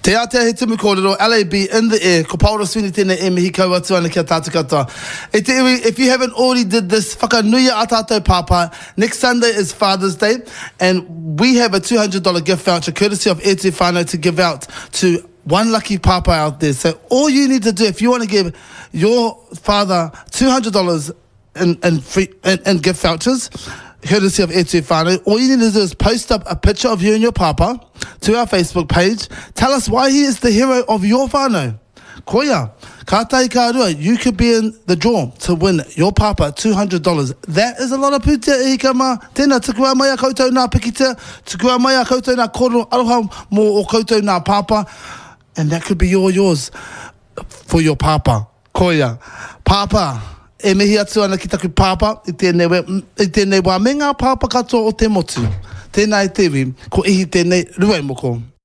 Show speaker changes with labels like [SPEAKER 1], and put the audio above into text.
[SPEAKER 1] Te atea he tumu kōrero, LAB in the air, ko Paolo Sweeney tēnei e mihi kaua tuana kia tātu katoa. E te iwi, if you haven't already did this, whakanuia a tātou pāpā. Next Sunday is Father's Day, and we have a $200 gift voucher courtesy of E Te Whānau to give out to one lucky pāpā out there. So all you need to do, if you want to give your father $200 in gift vouchers, courtesy of E Te Whānau, all you need to do is post up a picture of you and your papa to our Facebook page. Tell us why he is the hero of your whānau. Koia, ka tai ka rua, you could be in the draw to win your papa $200. That is a lot of putia e hika mā. Tēnā, tukua mai a koutou nā pikitia, tukua mai a koutou nā kōrero aroha mō o koutou nā papa, and that could be yours for your papa. Koia, papa, e mihi atu ana ki taku papa, i tēnei wā me ngā papa katoa o te motu. Tēnā i tewi, ko ihi tēnei rua moko.